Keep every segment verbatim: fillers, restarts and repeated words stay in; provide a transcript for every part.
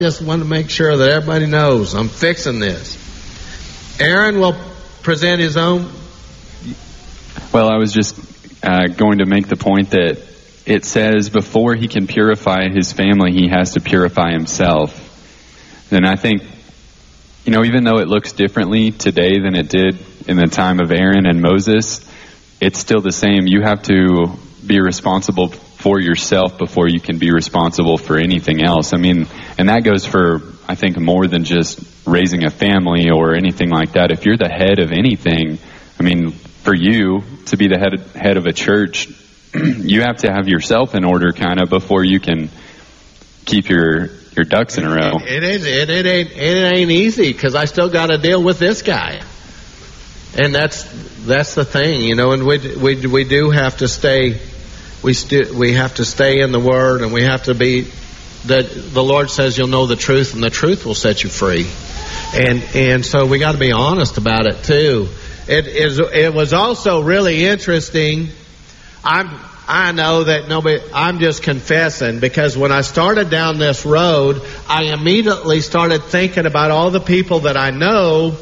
just want to make sure that everybody knows I'm fixing this. Aaron will present his own. Well, I was just uh, going to make the point that it says before he can purify his family, he has to purify himself. And I think, you know, even though it looks differently today than it did in the time of Aaron and Moses, it's still the same. You have to be responsible for yourself before you can be responsible for anything else. I mean, and that goes for, I think, more than just raising a family or anything like that. If you're the head of anything, I mean, for you to be the head of, head of a church, you have to have yourself in order kind of before you can keep your your ducks in a row. It, it, it, it, ain't, it ain't easy because I still got to deal with this guy. And that's that's the thing, you know, and we we we do have to stay we stu- we have to stay in the Word, and we have to be that the Lord says you'll know the truth, and the truth will set you free. And and so we got to be honest about it too. It is it was also really interesting. I'm I know that nobody I'm just confessing, because when I started down this road, I immediately started thinking about all the people that I know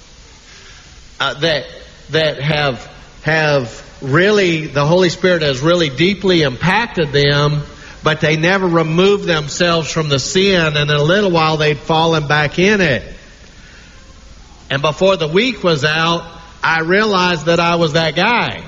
uh, that that have have really the Holy Spirit has really deeply impacted them, but they never removed themselves from the sin, and in a little while they'd fallen back in it. And before the week was out, I realized that I was that guy.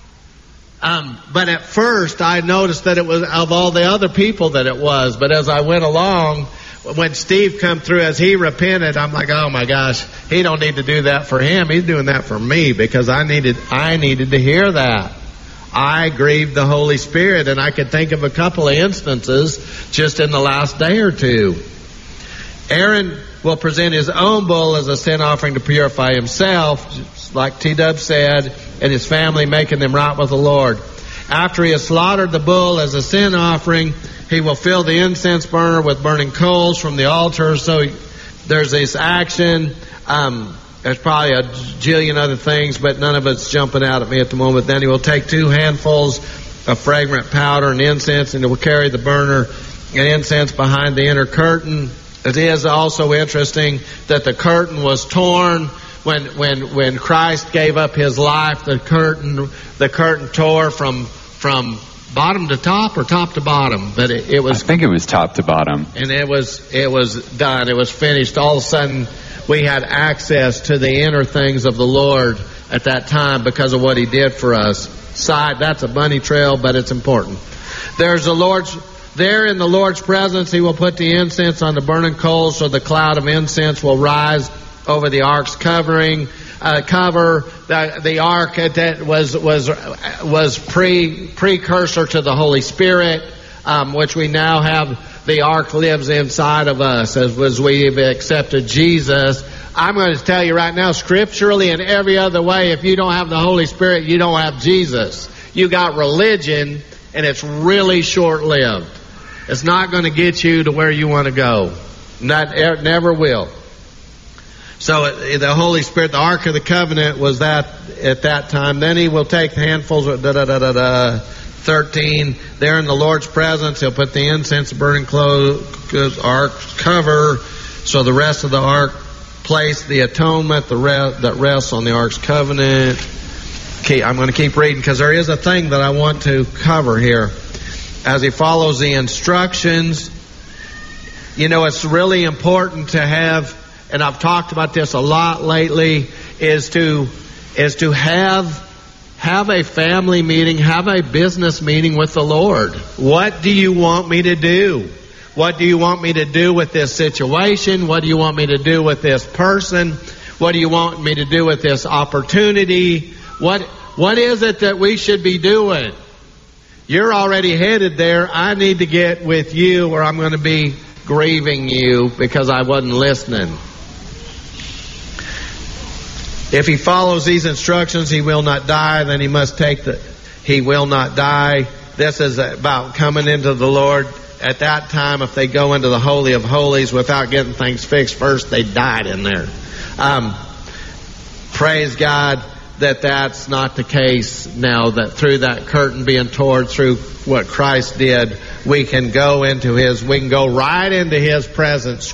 Um, but at first I noticed that it was of all the other people that it was. But as I went along, when Steve come through, as he repented, I'm like, oh my gosh, he don't need to do that for him. He's doing that for me, because I needed, I needed to hear that. I grieved the Holy Spirit, and I could think of a couple of instances just in the last day or two. Aaron will present his own bull as a sin offering to purify himself, like T-Dub said, and his family, making them right with the Lord. After he has slaughtered the bull as a sin offering, he will fill the incense burner with burning coals from the altar. So he, there's this action. Um, there's probably a jillion other things, but none of it's jumping out at me at the moment. Then he will take two handfuls of fragrant powder and incense, and he will carry the burner and incense behind the inner curtain. It is also interesting that the curtain was torn when when when Christ gave up his life. The curtain the curtain tore from from bottom to top, or top to bottom, but it, it was. I think it was top to bottom. And it was it was done. It was finished. All of a sudden, we had access to the inner things of the Lord at that time because of what He did for us. Side, that's a bunny trail, but it's important. There's the Lord's. There in the Lord's presence, He will put the incense on the burning coals, so the cloud of incense will rise over the ark's covering. Uh, cover the, the ark that was was was pre precursor to the Holy Spirit, um, which we now have. The ark lives inside of us as, as we've accepted Jesus. I'm going to tell you right now, scripturally and every other way, if you don't have the Holy Spirit, you don't have Jesus. You got religion, and it's really short-lived. It's not going to get you to where you want to go. Not, it never will. So the Holy Spirit, the Ark of the Covenant, was that at that time. Then He will take handfuls of da da da da da. Thirteen. There in the Lord's presence, He'll put the incense, burning clothes, ark cover. So the rest of the ark, place the atonement, the rest that rests on the ark's covenant. Okay, I'm going to keep reading because there is a thing that I want to cover here. As he follows the instructions, you know, it's really important to have, and I've talked about this a lot lately, is to is to have have a family meeting, have a business meeting with the Lord. What do you want me to do? What do you want me to do with this situation? What do you want me to do with this person? What do you want me to do with this opportunity? What what is it that we should be doing? You're already headed there. I need to get with you, or I'm going to be grieving you because I wasn't listening. If he follows these instructions, he will not die. Then he must take the, he will not die. This is about coming into the Lord. At that time, if they go into the Holy of Holies without getting things fixed first, they died in there. Um, praise God. that that's not the case now, that through that curtain being torn, through what Christ did, we can go into His, we can go right into His presence